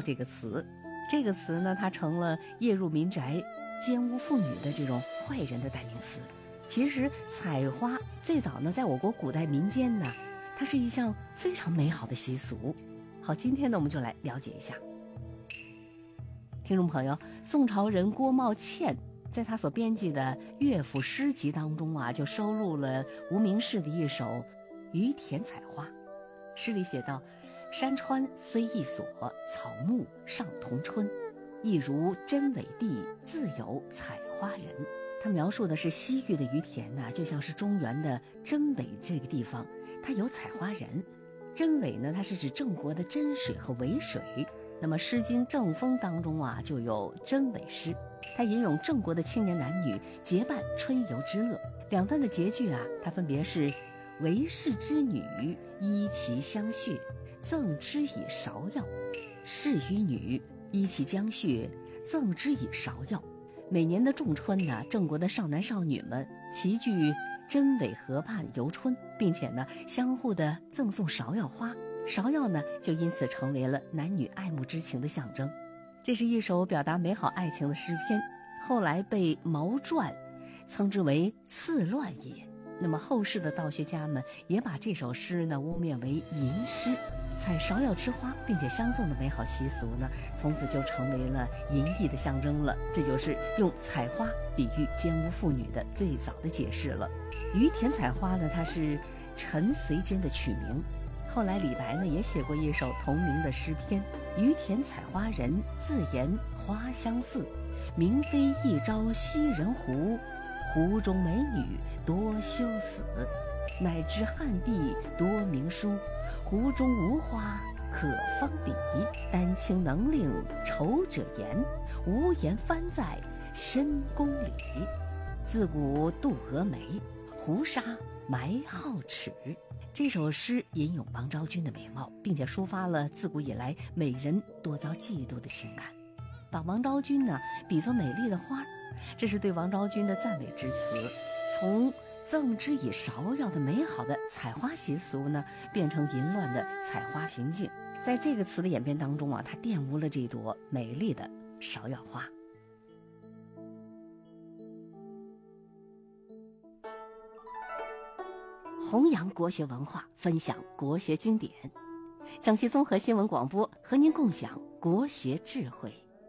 这个词。这个词呢，它成了夜入民宅奸污妇女的这种坏人的代名词。其实采花最早呢，在我国古代民间呢，它是一项非常美好的习俗。好，今天呢，我们就来了解一下。听众朋友，宋朝人郭茂倩在他所编辑的乐府诗集当中啊，就收录了无名氏的一首《于田采花》。诗里写道：山川虽异所，草木尚同春，亦如真伪地，自有采花人。他描述的是西域的于田呢，就像是中原的真伪这个地方，它有采花人。真伪呢，它是指郑国的真水和伪水。那么《诗经·正风》当中啊，就有真伪诗，它吟咏郑国的青年男女结伴春游之乐。两段的结句啊，它分别是：为士之女，依其相谑，赠之以芍药；士于女，依其将谑，赠之以芍药。每年的仲春呢，郑国的少男少女们齐聚真伪河畔游春，并且呢，相互的赠送芍药花。芍药呢，就因此成为了男女爱慕之情的象征。这是一首表达美好爱情的诗篇，后来被毛传称之为刺乱也。那么后世的道学家们也把这首诗呢污蔑为淫诗。采芍药之花并且相赠的美好习俗呢，从此就成为了淫逸的象征了。这就是用采花比喻奸污妇女的最早的解释了。于田采花呢，它是陈随间的曲名。后来李白呢也写过一首同名的诗篇：于田采花人，自言花相似。明妃一朝西人湖，湖中美女多羞死。乃知汉地多名书，湖中无花可方比。丹青能令丑者言，无言翻在深宫里。自古杜蛾眉，胡沙埋皓齿。这首诗吟咏王昭君的美貌，并且抒发了自古以来美人多遭嫉妒的情感，把王昭君呢比作美丽的花，这是对王昭君的赞美之词。从赠之以芍药的美好的采花习俗呢，变成淫乱的采花行径。在这个词的演变当中啊，它玷污了这朵美丽的芍药花。弘扬国学文化，分享国学经典。江西综合新闻广播和您共享国学智慧。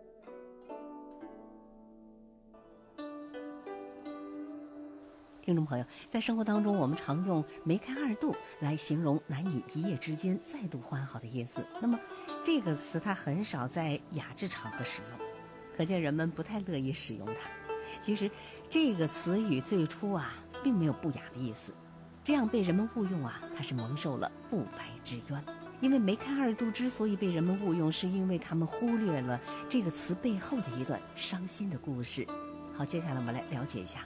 听众朋友，在生活当中，我们常用梅开二度来形容男女一夜之间再度欢好的意思。那么这个词它很少在雅致场合使用，可见人们不太乐意使用它。其实这个词语最初啊并没有不雅的意思，这样被人们误用啊，它是蒙受了不白之冤。因为梅开二度之所以被人们误用，是因为他们忽略了这个词背后的一段伤心的故事。好，接下来我们来了解一下。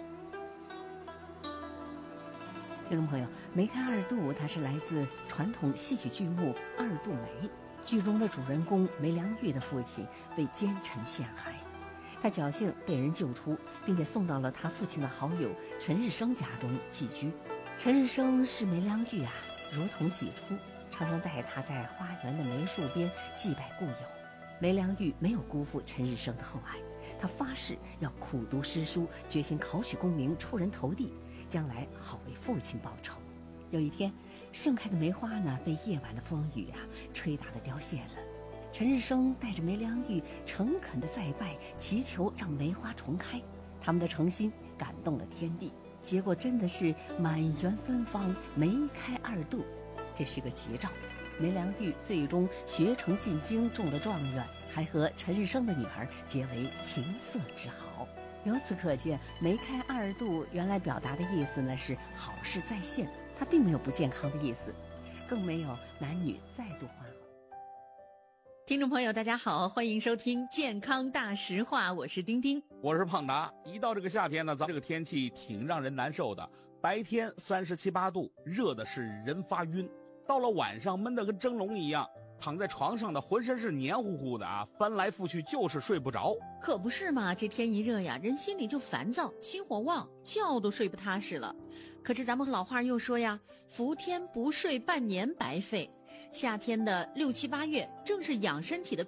听众朋友，梅开二度它是来自传统戏曲剧目《二度梅》，剧中的主人公梅良玉的父亲被奸臣陷害，他侥幸被人救出，并且送到了他父亲的好友陈日升家中寄居。陈日升视梅良玉啊如同己出，常常带他在花园的梅树边祭拜故友。梅良玉没有辜负陈日升的厚爱，他发誓要苦读诗书，决心考取功名，出人头地，将来好为父亲报仇。有一天，盛开的梅花呢被夜晚的风雨啊吹打得凋谢了。陈日升带着梅良玉诚恳地再拜，祈求让梅花重开。他们的诚心感动了天地，结果真的是满园芬芳，梅开二度，这是个吉兆。梅良玉最终学成进京，中了状元，还和陈日升的女儿结为情色之好。由此可见，梅开二度原来表达的意思呢是好事再现，它并没有不健康的意思，更没有男女再度欢好。 听众朋友大家好，欢迎收听健康大实话，我是丁丁， 我是胖达。一到这个夏天呢，咱这个天气挺让人难受的，白天37、8度，热的是人发晕，到了晚上闷得跟蒸笼一样，躺在床上的浑身是黏糊糊的啊，翻来覆去就是睡不着。 可不是嘛，这天一热呀，人心里就烦躁，心火旺，觉都睡不踏实了。可是咱们老话又说呀，伏天不睡半年白费。夏天的6、7、8月正是养身体的